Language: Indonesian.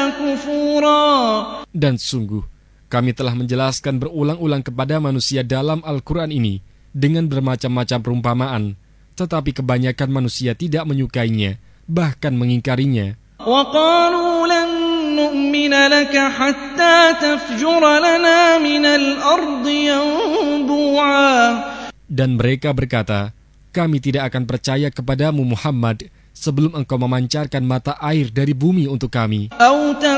كفورا. Dan sungguh, kami telah menjelaskan berulang-ulang kepada manusia dalam Al-Quran ini dengan bermacam-macam perumpamaan, tetapi kebanyakan manusia tidak menyukainya, bahkan mengingkarinya. وقالوا لن نؤمن لك حتى تفجر لنا من الأرض ينبوعا. Dan mereka berkata, kami tidak akan percaya kepadamu Muhammad sebelum engkau memancarkan mata air dari bumi untuk kami. أو